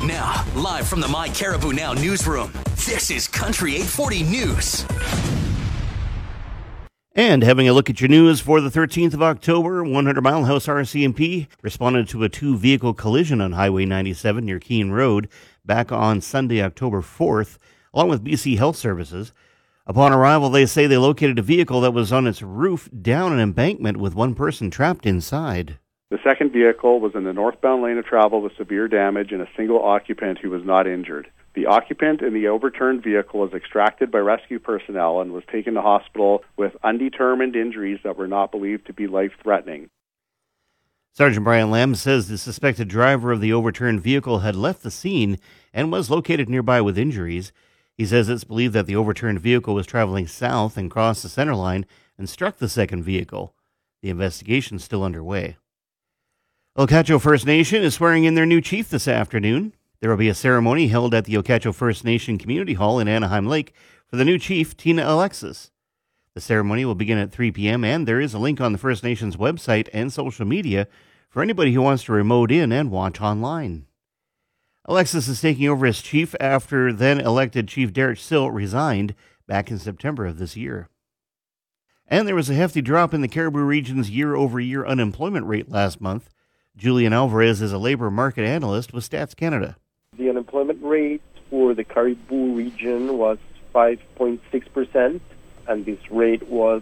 Now, live from the My Caribou Now newsroom, this is Country 840 News. And having a look at your news for the 13th of October, 100 Mile House RCMP responded to a two-vehicle collision on Highway 97 near Keene Road back on Sunday, October 4th, along with BC Health Services. Upon arrival, they say they located a vehicle that was on its roof down an embankment with one person trapped inside. The second vehicle was in the northbound lane of travel with severe damage and a single occupant who was not injured. The occupant in the overturned vehicle was extracted by rescue personnel and was taken to hospital with undetermined injuries that were not believed to be life-threatening. Sergeant Brian Lamb says the suspected driver of the overturned vehicle had left the scene and was located nearby with injuries. He says it's believed that the overturned vehicle was traveling south and crossed the center line and struck the second vehicle. The investigation is still underway. Okacho First Nation is swearing in their new chief this afternoon. There will be a ceremony held at the Okacho First Nation Community Hall in Anaheim Lake for the new chief, Tina Alexis. The ceremony will begin at 3 p.m., and there is a link on the First Nation's website and social media for anybody who wants to remote in and watch online. Alexis is taking over as chief after then-elected Chief Derek Sill resigned back in September of this year. And there was a hefty drop in the Cariboo region's year-over-year unemployment rate last month. Julian Alvarez is a labor market analyst with Stats Canada. The unemployment rate for the Cariboo region was 5.6%, and this rate was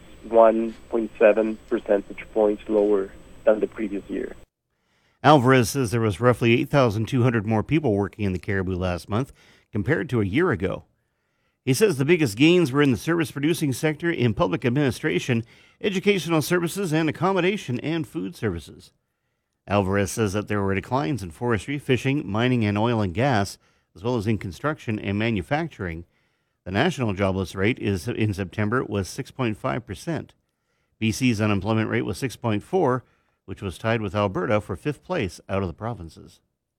1.7 percentage points lower than the previous year. Alvarez says there was roughly 8,200 more people working in the Cariboo last month compared to a year ago. He says the biggest gains were in the service-producing sector, in public administration, educational services, and accommodation and food services. Alvarez says that there were declines in forestry, fishing, mining, and oil and gas, as well as in construction and manufacturing. The national jobless rate in September was 6.5%. BC's unemployment rate was 6.4%, which was tied with Alberta for fifth place out of the provinces.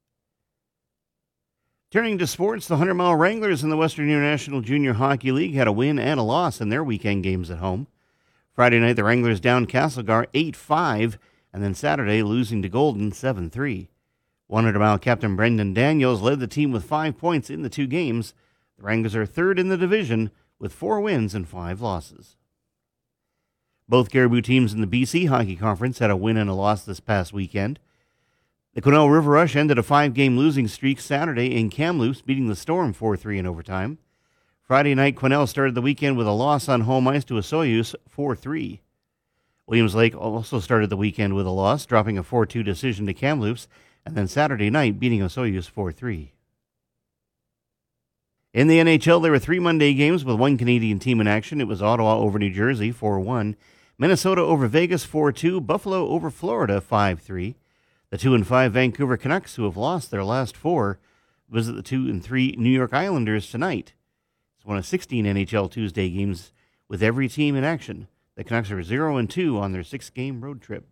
Turning to sports, the 100 Mile Wranglers in the Western International Junior Hockey League had a win and a loss in their weekend games at home. Friday night, the Wranglers downed Castlegar 8-5, and then Saturday, losing to Golden 7-3. 100 Mile captain Brendan Daniels led the team with 5 points in the two games. The Wranglers are third in the division with 4 wins and 5 losses. Both Cariboo teams in the BC Hockey Conference had a win and a loss this past weekend. The Quesnel River Rush ended a 5-game losing streak Saturday in Kamloops, beating the Storm 4-3 in overtime. Friday night, Quesnel started the weekend with a loss on home ice to Osoyoos 4-3. Williams Lake also started the weekend with a loss, dropping a 4-2 decision to Kamloops, and then Saturday night beating Osoyoos 4-3. In the NHL, there were 3 Monday games with 1 Canadian team in action. It was Ottawa over New Jersey 4-1, Minnesota over Vegas 4-2, Buffalo over Florida 5-3. The 2-5 Vancouver Canucks, who have lost their last 4, visit the 2-3 New York Islanders tonight. It's one of 16 NHL Tuesday games with every team in action. The Canucks are 0-2 on their 6-game road trip.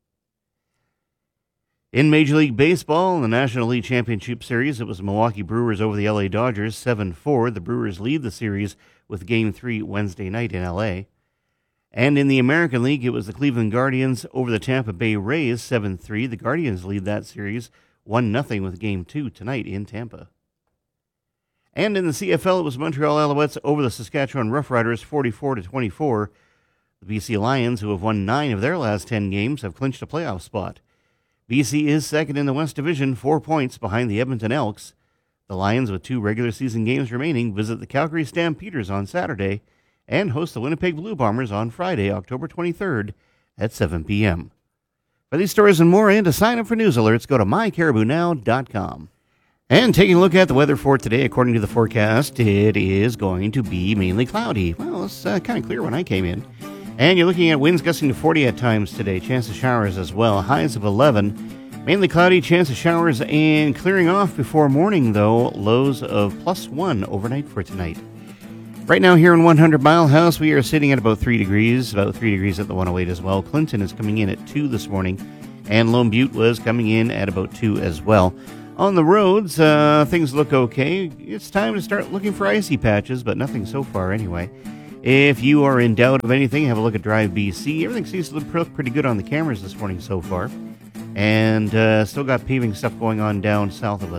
In Major League Baseball, in the National League Championship Series, it was Milwaukee Brewers over the LA Dodgers 7-4. The Brewers lead the series with Game 3 Wednesday night in LA. And in the American League, it was the Cleveland Guardians over the Tampa Bay Rays 7-3. The Guardians lead that series 1-0 with Game 2 tonight in Tampa. And in the CFL, it was Montreal Alouettes over the Saskatchewan Roughriders 44-24. The BC Lions, who have won 9 of their last 10 games, have clinched a playoff spot. BC is second in the West Division, 4 points behind the Edmonton Elks. The Lions, with 2 regular season games remaining, visit the Calgary Stampeders on Saturday and host the Winnipeg Blue Bombers on Friday, October 23rd at 7 p.m. For these stories and more, and to sign up for news alerts, go to mycaribounow.com. And taking a look at the weather for today, according to the forecast, it is going to be mainly cloudy. Well, it's kind of clear when I came in. And you're looking at winds gusting to 40 at times today. Chance of showers as well. Highs of 11. Mainly cloudy, chance of showers and clearing off before morning, though. Lows of +1 overnight for tonight. Right now here in 100 Mile House, we are sitting at about 3 degrees. About 3 degrees at the 108 as well. Clinton is coming in at 2 this morning. And Lone Butte was coming in at about 2 as well. On the roads, things look okay. It's time to start looking for icy patches, but nothing so far anyway. If you are in doubt of anything, have a look at Drive BC. Everything seems to look pretty good on the cameras this morning so far. And still got paving stuff going on down south of us.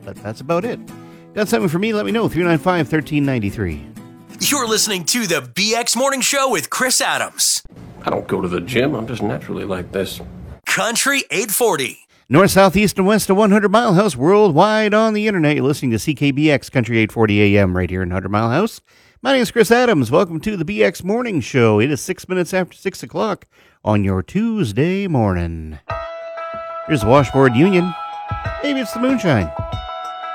but that's about it. Got something for me? Let me know. 395-1393. You're listening to the BX Morning Show with Chris Adams. I don't go to the gym. I'm just naturally like this. Country 840. North, south, east, and west of 100 Mile House, worldwide on the internet. You're listening to CKBX Country 840 AM right here in 100 Mile House. My name is Chris Adams. Welcome to the BX Morning Show. It is 6 minutes after 6 o'clock on your Tuesday morning. Here's the Washboard Union. Maybe it's the moonshine.